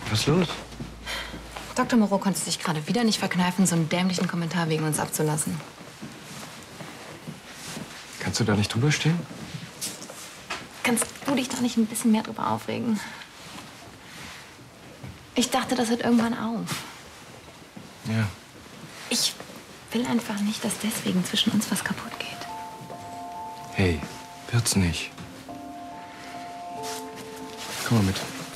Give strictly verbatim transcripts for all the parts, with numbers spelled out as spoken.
Was ist los? Doktor Moreau konnte sich gerade wieder nicht verkneifen, so einen dämlichen Kommentar wegen uns abzulassen. Kannst du da nicht drüber stehen? Kannst du dich doch nicht ein bisschen mehr drüber aufregen? Ich dachte, das hört irgendwann auf. Ja. Ich will einfach nicht, dass deswegen zwischen uns was kaputt geht. Hey, wird's nicht. Komm mal mit.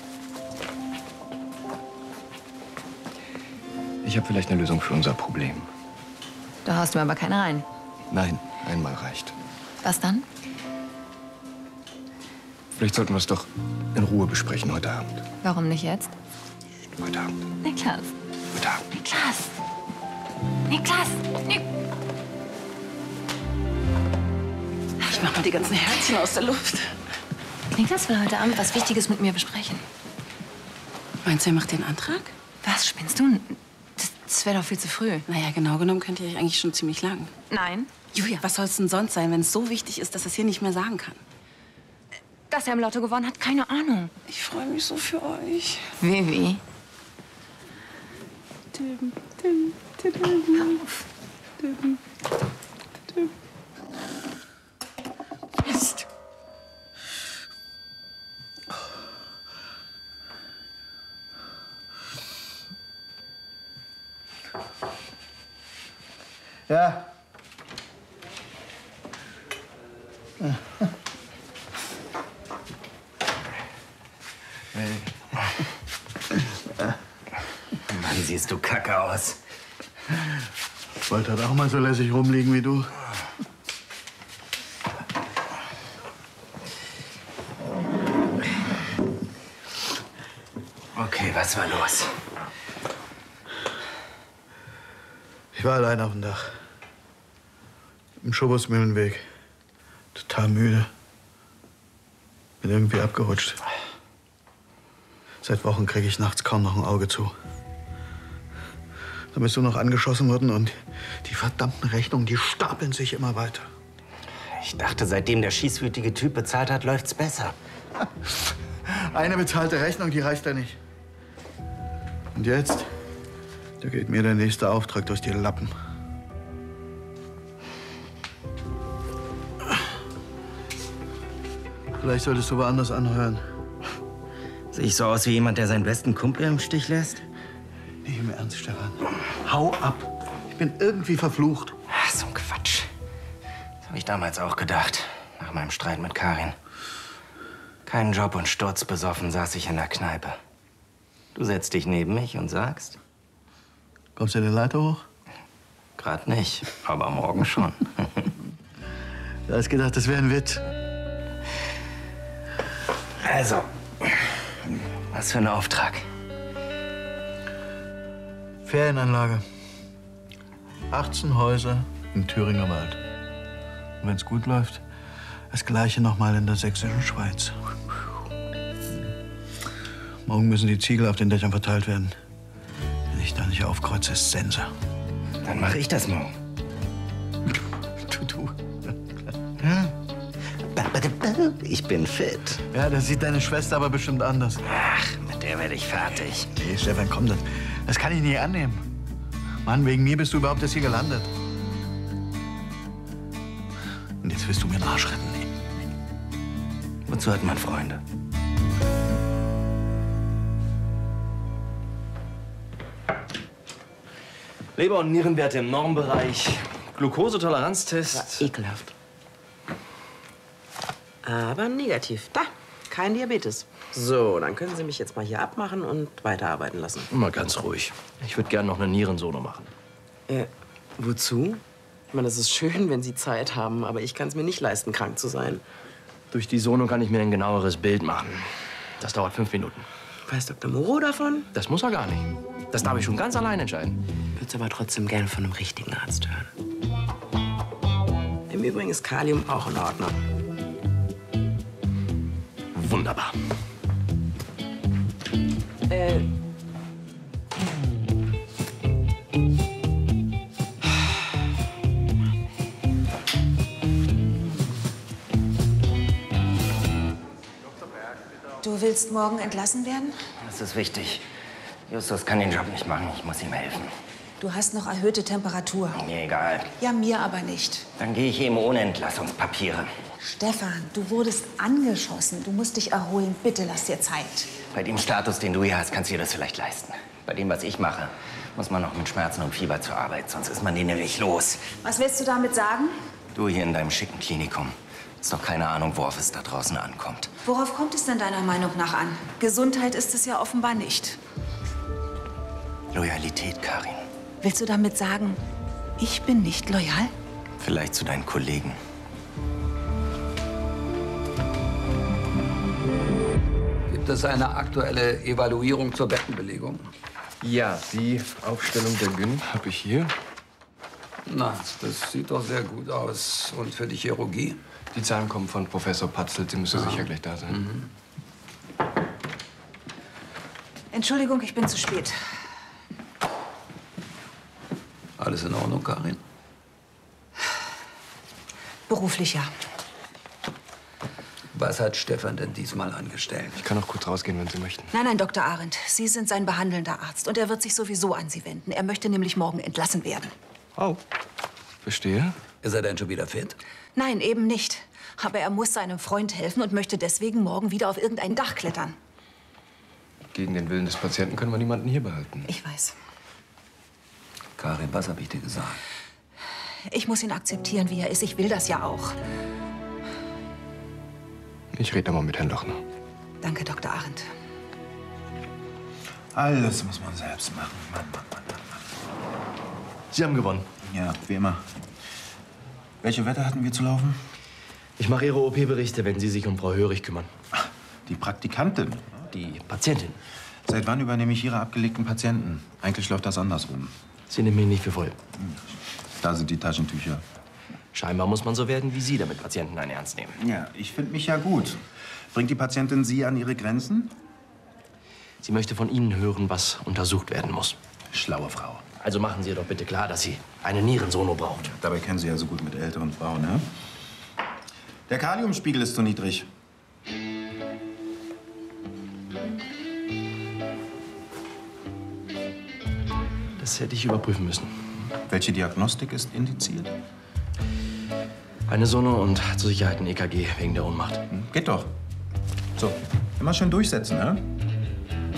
Ich habe vielleicht eine Lösung für unser Problem. Da haust du mir aber keine rein. Nein, einmal reicht. Was dann? Vielleicht sollten wir es doch in Ruhe besprechen heute Abend. Warum nicht jetzt? Heute Abend. Niklas. Heute Abend. Niklas. Niklas. Nik Ich mach mal die ganzen Herzchen aus der Luft. Niklas will heute Abend was Wichtiges mit mir besprechen. Meinst du, er macht den Antrag? Was, spinnst du? Das, das wäre doch viel zu früh. Naja, genau genommen könnt ihr euch eigentlich schon ziemlich lang. Nein. Julia, was soll es denn sonst sein, wenn es so wichtig ist, dass er es hier nicht mehr sagen kann? Dass er im Lotto gewonnen hat, keine Ahnung. Ich freue mich so für euch. Vivi. Tim, Tim, Tim, Tim, Tim. Mist. Ja. Hey. Mann, siehst du kacke aus. Ich wollte halt auch mal so lässig rumliegen wie du. Okay, was war los? Ich war allein auf dem Dach. Im Schobusmühlenweg. Total müde. Bin irgendwie abgerutscht. Seit Wochen kriege ich nachts kaum noch ein Auge zu. Dann bist du noch angeschossen worden und die verdammten Rechnungen, die stapeln sich immer weiter. Ich dachte, seitdem der schießwütige Typ bezahlt hat, läuft's besser. Eine bezahlte Rechnung, die reicht ja nicht. Und jetzt? Da geht mir der nächste Auftrag durch die Lappen. Vielleicht solltest du woanders anheuern. Sehe ich so aus wie jemand, der seinen besten Kumpel im Stich lässt? Nee, im Ernst, Stefan. Hau ab. Ich bin irgendwie verflucht. Ach, so ein Quatsch. Das habe ich damals auch gedacht, nach meinem Streit mit Karin. Keinen Job und sturzbesoffen saß ich in der Kneipe. Du setzt dich neben mich und sagst? Kommst du die Leiter hoch? Grad nicht, aber morgen schon. Du hast gedacht, das wäre ein Witz. Also, was für ein Auftrag? Ferienanlage. achtzehn Häuser im Thüringer Wald. Und wenn's gut läuft, das Gleiche noch mal in der sächsischen Schweiz. Morgen müssen die Ziegel auf den Dächern verteilt werden. Wenn ich da nicht aufkreuze, ist Sense. Dann mache ich das morgen. Du, du. Ja. Ich bin fit. Ja, das sieht deine Schwester aber bestimmt anders. Ach, mit der werde ich fertig. Nee, Stefan, komm, das, das kann ich nicht annehmen. Mann, wegen mir bist du überhaupt erst hier gelandet. Und jetzt willst du mir den Arsch retten, nee. Wozu hat man Freunde? Leber- und Nierenwerte im Normbereich. Glukosetoleranztest. War ekelhaft. Aber negativ. Da, kein Diabetes. So, dann können Sie mich jetzt mal hier abmachen und weiterarbeiten lassen. Mal ganz ruhig. Ich würde gerne noch eine Nierensono machen. Äh, wozu? Ich meine, es ist schön, wenn Sie Zeit haben, aber ich kann es mir nicht leisten, krank zu sein. Durch die Sono kann ich mir ein genaueres Bild machen. Das dauert fünf Minuten. Weiß Doktor Moreau davon? Das muss er gar nicht. Das darf ich schon ganz allein entscheiden. Ich würde es aber trotzdem gerne von einem richtigen Arzt hören. Im Übrigen ist Kalium auch in Ordnung. Wunderbar. Äh. Du willst morgen entlassen werden? Das ist wichtig. Justus kann den Job nicht machen. Ich muss ihm helfen. Du hast noch erhöhte Temperatur. Mir egal. Ja, mir aber nicht. Dann gehe ich eben ohne Entlassungspapiere. Stefan, du wurdest angeschossen. Du musst dich erholen. Bitte lass dir Zeit. Bei dem Status, den du hier hast, kannst du dir das vielleicht leisten. Bei dem, was ich mache, muss man noch mit Schmerzen und Fieber zur Arbeit. Sonst ist man den nämlich los. Was willst du damit sagen? Du hier in deinem schicken Klinikum. Hast doch keine Ahnung, worauf es da draußen ankommt. Worauf kommt es denn deiner Meinung nach an? Gesundheit ist es ja offenbar nicht. Loyalität, Karin. Willst du damit sagen, ich bin nicht loyal? Vielleicht zu deinen Kollegen. Gibt es eine aktuelle Evaluierung zur Bettenbelegung? Ja, die Aufstellung der Gyn habe ich hier. Na, das sieht doch sehr gut aus. Und für die Chirurgie? Die Zahlen kommen von Professor Patzel. Sie müsste Ah. sicher gleich da sein. Mhm. Entschuldigung, ich bin zu spät. Alles in Ordnung, Karin? Beruflich ja. Was hat Stefan denn diesmal angestellt? Ich kann auch kurz rausgehen, wenn Sie möchten. Nein, nein, Doktor Arendt. Sie sind sein behandelnder Arzt. Und er wird sich sowieso an Sie wenden. Er möchte nämlich morgen entlassen werden. Oh, verstehe. Ist er denn schon wieder fit? Nein, eben nicht. Aber er muss seinem Freund helfen und möchte deswegen morgen wieder auf irgendein Dach klettern. Gegen den Willen des Patienten können wir niemanden hier behalten. Ich weiß. Karin, was habe ich dir gesagt? Ich muss ihn akzeptieren, wie er ist. Ich will das ja auch. Ich rede mal mit Herrn Lochner. Danke, Doktor Arendt. Alles muss man selbst machen. Mann, Mann, Mann, Mann, Mann. Sie haben gewonnen. Ja, wie immer. Welche Wette hatten wir zu laufen? Ich mache Ihre O P-Berichte, wenn Sie sich um Frau Hörig kümmern. Ach, die Praktikantin. Die Patientin. Seit wann übernehme ich Ihre abgelegten Patienten? Eigentlich läuft das andersrum. Sie nehmen mich nicht für voll. Da sind die Taschentücher. Scheinbar muss man so werden wie Sie, damit Patienten einen ernst nehmen. Ja, ich finde mich ja gut. Bringt die Patientin Sie an ihre Grenzen? Sie möchte von Ihnen hören, was untersucht werden muss. Schlaue Frau. Also machen Sie ihr doch bitte klar, dass sie eine Nierensono braucht. Dabei kennen Sie ja so gut mit älteren Frauen, ne? Der Kaliumspiegel ist zu niedrig. Das hätte ich überprüfen müssen. Welche Diagnostik ist indiziert? Eine Sono und zur Sicherheit ein E K G wegen der Ohnmacht. Geht doch. So, immer schön durchsetzen, ne?